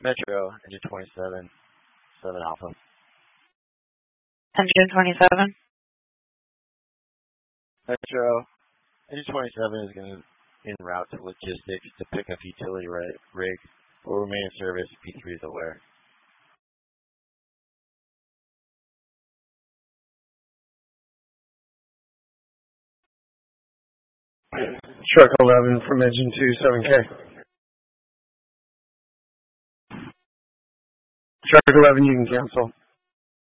Metro, engine 27, 7 Alpha. Engine 27. Metro, engine 27 is going to en route to logistics to pick up utility rig. Will remain in service. P3 is aware. Shark 11 from engine 27K. Shark 11, you can cancel.